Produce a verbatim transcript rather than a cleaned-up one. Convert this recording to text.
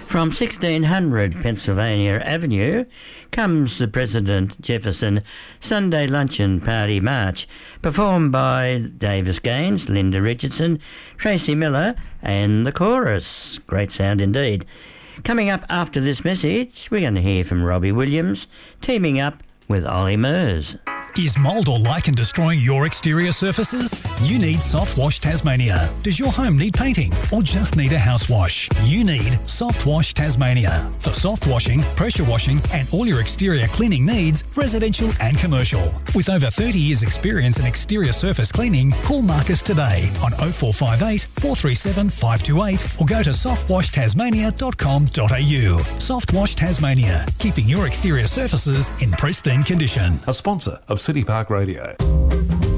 From sixteen hundred Pennsylvania Avenue comes the President Jefferson Sunday Luncheon Party March, performed by Davis Gaines, Linda Richardson, Tracy Miller and the chorus. Great sound indeed. Coming up after this message, we're going to hear from Robbie Williams, teaming up with Ollie Murs. Is mould or lichen destroying your exterior surfaces? You need Soft Wash Tasmania. Does your home need painting or just need a house wash? You need Soft Wash Tasmania. For soft washing, pressure washing and all your exterior cleaning needs, residential and commercial. With over thirty years experience in exterior surface cleaning, call Marcus today on oh four five eight, four three seven, five two eight or go to soft wash tasmania dot com dot a u. Soft Wash Tasmania, keeping your exterior surfaces in pristine condition. A sponsor of City Park Radio.